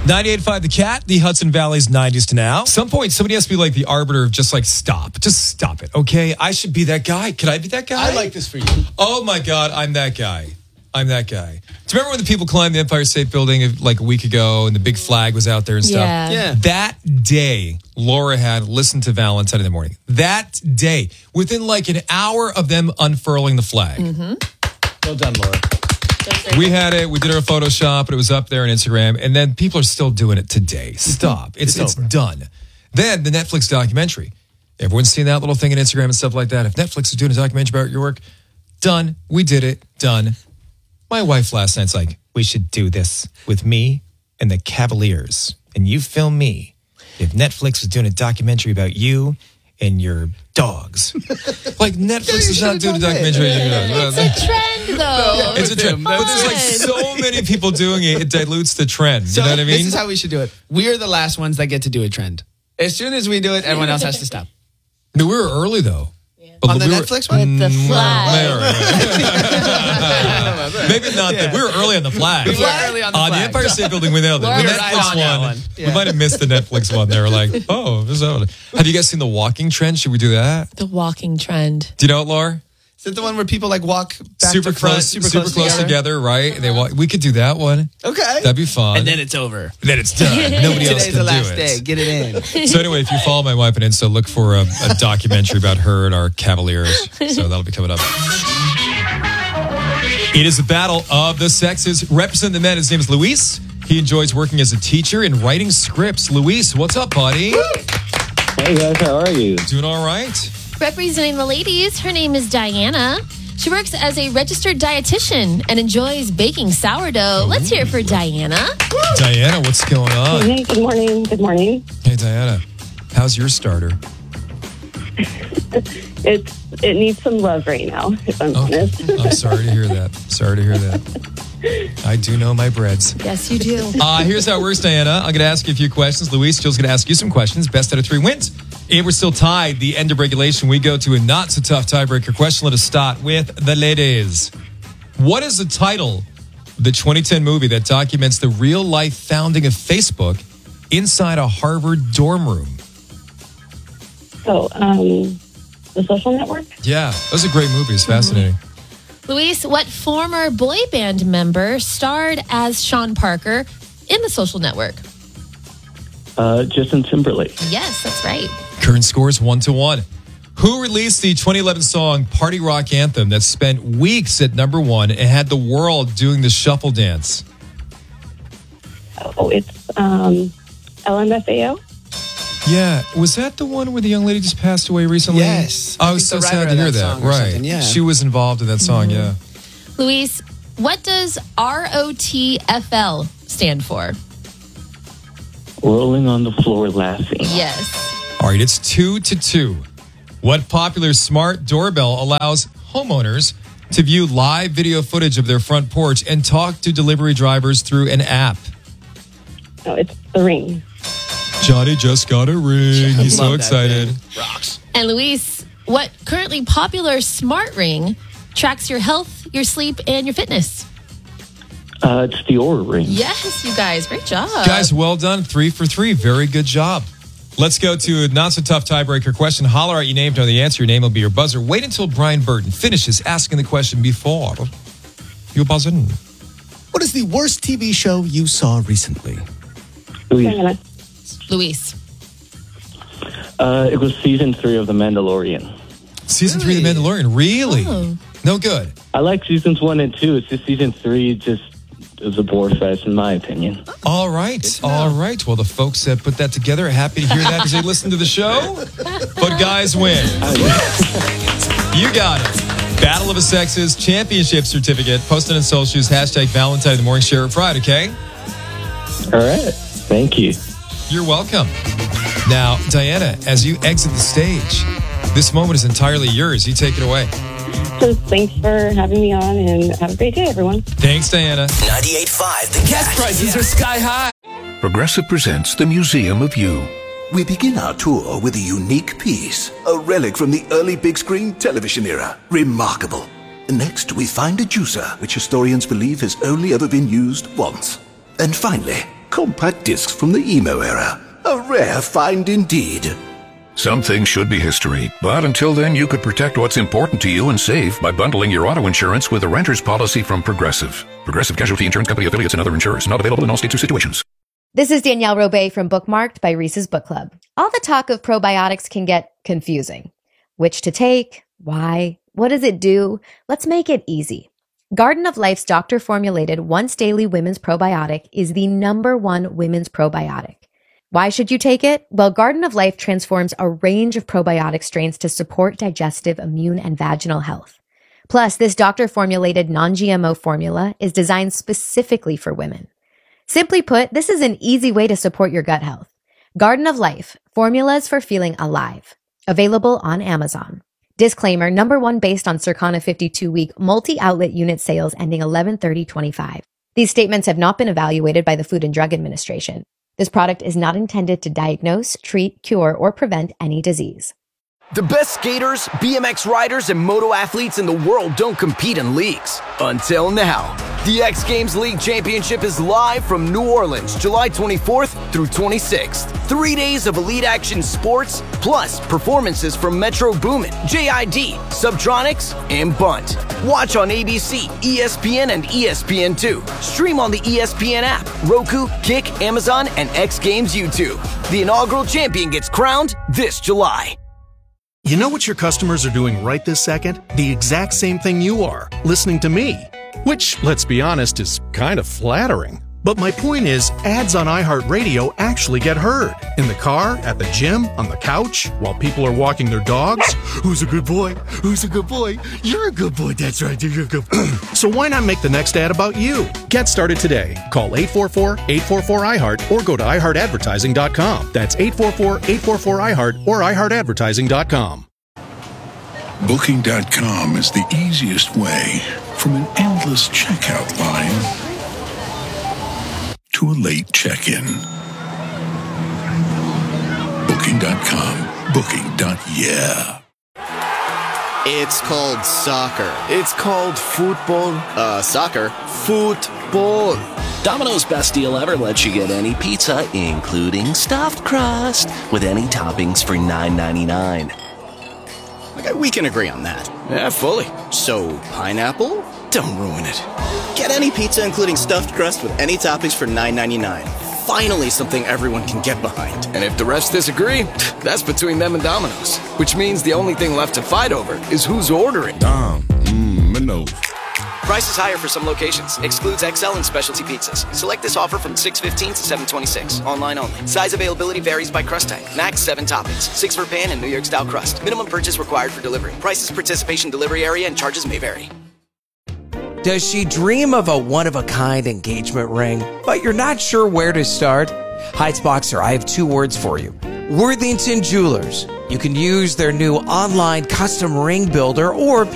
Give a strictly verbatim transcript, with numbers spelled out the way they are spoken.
ninety-eight point five The Cat, the Hudson Valley's nineties to now. At some point, somebody has to be like the arbiter of just like, stop. Just stop it, okay? I should be that guy. Could I be that guy? I like this for you. Oh, my God, I'm that guy. I'm that guy. Do you remember when the people climbed the Empire State Building like a week ago and the big flag was out there and stuff? Yeah. Yeah. That day, Laura had listened to Valentine in the morning. That day, within like an hour of them unfurling the flag. Well done, Laura. We had it. We did our Photoshop, and it was up there on Instagram. And then people are still doing it today. Stop. It's It's it's, over. done. Then the Netflix documentary. Everyone's seen that little thing on Instagram and stuff like that. If Netflix is doing a documentary about your work, done. We did it. Done. My wife last night's like, we should do this with me and the Cavaliers. And you film me. If Netflix was doing a documentary about you and your dogs. Like, Netflix is not doing a documentary. It's a trend, though. It's a trend. But there's like so many people doing it, it dilutes the trend. So you know what I mean? This is how we should do it. We are the last ones that get to do a trend. As soon as we do it, everyone else has to stop. No, we were early, though. But On the we were- Netflix one? With the flag. Maybe not that. We were early on the flag. We were early on the On the flag. Empire State Building, we nailed it. Laura, The you're right Netflix on that one, one. Yeah. we might have missed the Netflix one. They were like, oh, this is out. Have you guys seen the walking trend? Should we do that? The walking trend. Do you know it, Laura? Is it the one where people like walk back super to front, close, super, super close, together. right? And they walk. We could do that one. Okay. That'd be fun. And then it's over. then it's done. Nobody else Today's can the last do it. day. Get it in. So anyway, if you follow my wife on Insta, look for a, a documentary about her and our Cavaliers. So that'll be coming up. It is the battle of the sexes. Representing the men, his name is Luis. He enjoys working as a teacher and writing scripts. Luis, what's up, buddy? Hey guys, how are you? Doing all right? Representing the ladies, her name is Diana. She works as a registered dietitian and enjoys baking sourdough. Let's hear it for Diana. Diana, what's going on? Hey, good morning. Good morning. Hey, Diana, how's your starter? It's it needs some love right now, if I'm Okay. honest. I'm sorry to hear that. Sorry to hear that. I do know my breads. Yes, you do. Uh, here's how it works, Diana. I'm going to ask you a few questions. Luis, Jill's going to ask you some questions. Best out of three wins. And we're still tied. The end of regulation. We go to a not so tough tiebreaker question. Let us start with the ladies. What is the title of the twenty ten movie that documents the real life founding of Facebook inside a Harvard dorm room? So, um, the Social Network. Yeah, that was a great movie. It's fascinating. Luis, what former boy band member starred as Sean Parker in The Social Network? Uh, Justin Timberlake. Yes, that's right. Current scores one to one. Who released the twenty eleven song Party Rock Anthem that spent weeks at number one and had the world doing the shuffle dance? Oh, it's um, L M F A O. Yeah, was that the one where the young lady just passed away recently? Yes. I I was so think the sad writer to of hear that that. song or Right. something, yeah. She was involved in that song, yeah. Luis, what does R O T F L stand for? Rolling on the floor laughing. Yes. All right, it's two to two. What popular smart doorbell allows homeowners to view live video footage of their front porch and talk to delivery drivers through an app? No, it's The Ring. Johnny just got a ring. He's so Love that excited. thing. Rocks. And Luis, what currently popular smart ring tracks your health, your sleep, and your fitness? Uh, it's the Oura Ring. Yes, you guys. Great job. Guys, well done. Three for three. Very good job. Let's go to a not so tough tiebreaker question. Holler out your name, know the answer. Your name will be your buzzer. Wait until Brian Burton finishes asking the question before you buzz in. What is the worst T V show you saw recently? Louise, Diana. Luis. uh, it was season three of The Mandalorian. Season three of The Mandalorian. Really? Oh. No good. I like seasons one and two. It's just season three just is a bore fest, in my opinion. All right. All right. Well, the folks that put that together are happy to hear that because they listen to the show. But guys win. You got it. Battle of the Sexes Championship Certificate. Post it on socials. Hashtag Valentine in the Morning Share of Pride, okay? All right. Thank you. You're welcome. Now, Diana, as you exit the stage, this moment is entirely yours. You take it away. So thanks for having me on, and have a great day, everyone. Thaness, Diana. ninety-eight point five The Cat. Prices are sky high. Progressive presents The Museum of You. We begin our tour with a unique piece, a relic from the early big screen television era. Remarkable. Next, we find a juicer, which historians believe has only ever been used once. And finally, compact discs from the emo era. A rare find indeed. Some things should be history, but until then, you could protect what's important to you and save by bundling your auto insurance with a renter's policy from Progressive. Progressive Casualty Insurance Company affiliates and other insurers. Not available in all states or situations. This is Danielle Robay from Bookmarked by Reese's Book Club. All the talk of probiotics can get confusing. Which to take? Why? What does it do? Let's make it easy. Garden of Life's doctor-formulated once-daily women's probiotic is the number one women's probiotic. Why should you take it? Well, Garden of Life transforms a range of probiotic strains to support digestive, immune, and vaginal health. Plus, this doctor-formulated non-G M O formula is designed specifically for women. Simply put, this is an easy way to support your gut health. Garden of Life, formulas for feeling alive. Available on Amazon. Disclaimer, number one based on Circana fifty-two week multi-outlet unit sales ending eleven thirty twenty-five. These statements have not been evaluated by the Food and Drug Administration. This product is not intended to diagnose, treat, cure, or prevent any disease. The best skaters, B M X riders, and moto athletes in the world don't compete in leagues. Until now. The X Games League Championship is live from New Orleans, July twenty-fourth through twenty-sixth. Three days of elite action sports, plus performances from Metro Boomin, J I D, Subtronics, and Bunt. Watch on A B C, E S P N, and E S P N two. Stream on the E S P N app, Roku, Kick, Amazon, and X Games YouTube. The inaugural champion gets crowned this July. You know what your customers are doing right this second? The exact same thing you are, listening to me. Which, let's be honest, is kind of flattering. But my point is, ads on iHeartRadio actually get heard. In the car, at the gym, on the couch, while people are walking their dogs. Who's a good boy? Who's a good boy? You're a good boy, that's right, you're a good boy. So why not make the next ad about you? Get started today. Call eight four four, eight four four, I heart or go to i heart advertising dot com. That's eight four four, eight four four, I heart or i heart advertising dot com. Booking dot com is the easiest way from an endless checkout line to a late check-in. Booking dot com. Booking. Yeah. It's called soccer. It's called football. Uh, soccer. Football. Domino's Best Deal Ever lets you get any pizza, including stuffed crust, with any toppings for nine ninety-nine. Okay, we can agree on that. Yeah, fully. So, pineapple? Don't ruin it. Get any pizza, including stuffed crust, with any toppings for nine ninety-nine. Finally, something everyone can get behind. And if the refs disagree, that's between them and Domino's. Which means the only thing left to fight over is who's ordering. Dom, mmm, no. Price is higher for some locations. Excludes X L and specialty pizzas. Select this offer from six fifteen to seven twenty-six. Online only. Size availability varies by crust type. Max seven toppings. Six for pan and New York style crust. Minimum purchase required for delivery. Prices, participation, delivery area, and charges may vary. Does she dream of a one-of-a-kind engagement ring, but you're not sure where to start? Heights Boxer, I have two words for you. Worthington Jewelers. You can use their new online custom ring builder or